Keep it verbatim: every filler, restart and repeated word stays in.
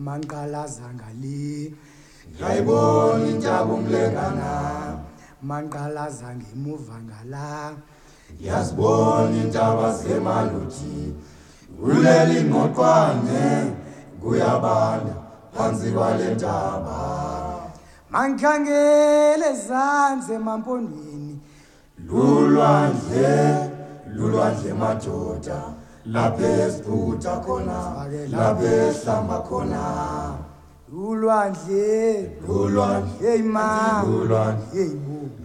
manqalaza ngale ngayibona intaba umlekana manqalaza ngemuva ngala yazibona intaba zemaluthi kuleli ngoqwane kuyabanda phansi kwale ntaba mankhangele zanze emampondweni lulwandle lulwandle madoda lapho esiphutha khona lapho esihlamba khona ulwandle lulwandle hey ma lulwandle hey bo